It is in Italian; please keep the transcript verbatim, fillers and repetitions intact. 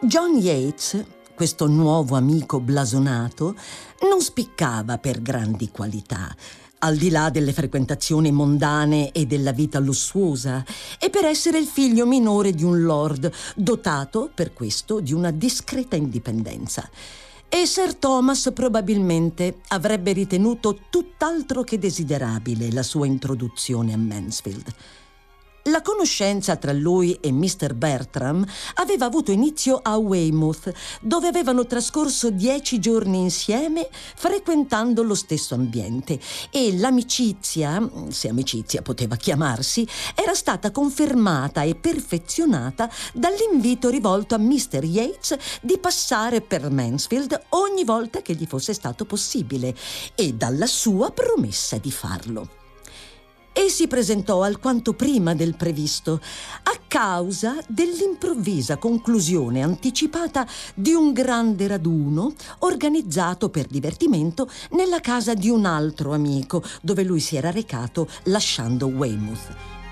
John Yates, questo nuovo amico blasonato, non spiccava per grandi qualità, al di là delle frequentazioni mondane e della vita lussuosa, e per essere il figlio minore di un lord, dotato per questo di una discreta indipendenza. E Sir Thomas probabilmente avrebbe ritenuto tutt'altro che desiderabile la sua introduzione a Mansfield. La conoscenza tra lui e mister Bertram aveva avuto inizio a Weymouth, dove avevano trascorso dieci giorni insieme frequentando lo stesso ambiente, e l'amicizia, se amicizia poteva chiamarsi, era stata confermata e perfezionata dall'invito rivolto a mister Yates di passare per Mansfield ogni volta che gli fosse stato possibile e dalla sua promessa di farlo. E si presentò alquanto prima del previsto, a causa dell'improvvisa conclusione anticipata di un grande raduno organizzato per divertimento nella casa di un altro amico, dove lui si era recato lasciando Weymouth.